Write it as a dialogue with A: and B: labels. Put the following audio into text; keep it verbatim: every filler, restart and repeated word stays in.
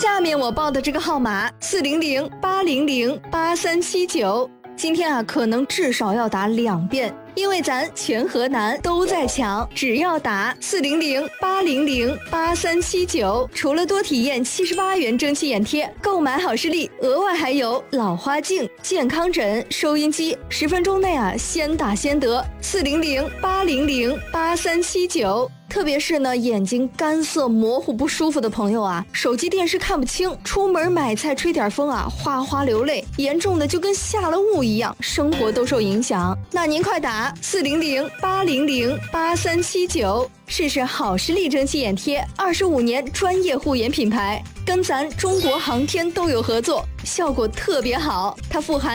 A: 下面我报的这个号码四零零八零零八三七九，今天啊可能至少要打两遍，因为咱全河南都在抢，只要打四零零八零零八三七九，除了多体验七十八元蒸汽眼贴，购买好视力额外还有老花镜、健康枕、收音机，十分钟内啊先打先得。四零零八零零八三七九。特别是呢，眼睛干涩模糊不舒服的朋友啊，手机电视看不清，出门买菜吹点风啊，哗哗流泪，严重的就跟下了雾一样，生活都受影响。那您快打四零零八零零八三七九，试试好视力蒸汽眼贴，二十五年专业护眼品牌，跟咱中国航天都有合作，效果特别好。它富含